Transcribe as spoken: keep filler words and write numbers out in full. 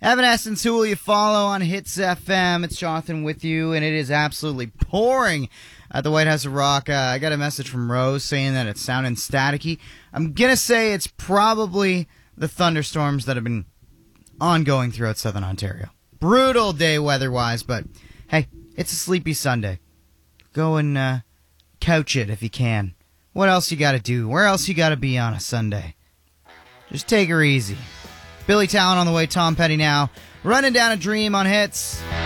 Evanescence, who will you follow on Hits F M? It's Jonathan with you, and it is absolutely pouring at the White House of Rock. Uh, I got a message from Rose saying that it's sounding staticky. I'm going to say it's probably the thunderstorms that have been ongoing throughout southern Ontario. Brutal day weather-wise, but hey, it's a sleepy Sunday. Go and uh, couch it if you can. What else you got to do? Where else you got to be on a Sunday? Just take her easy. Billy Talent on the way, Tom Petty now. Running down a dream on Hits.